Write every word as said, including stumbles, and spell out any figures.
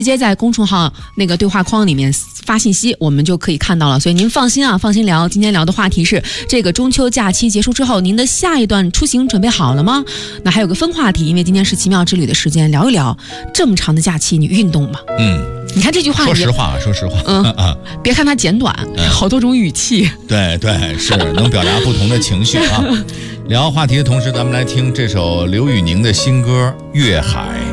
直接在公众号那个对话框里面发信息，我们就可以看到了。所以您放心啊，放心聊。今天聊的话题是这个中秋假期结束之后，您的下一段出行准备好了吗？那还有个分话题，因为今天是奇妙之旅的时间，聊一聊这么长的假期你运动吗？ 嗯， 你看这句话， 说实话，说实话， 嗯啊， 别看它简短， 嗯、 好多种语气。 对对，是能表达不同的情绪啊。聊话题的同时，咱们来听这首刘宇宁的新歌《粤海》。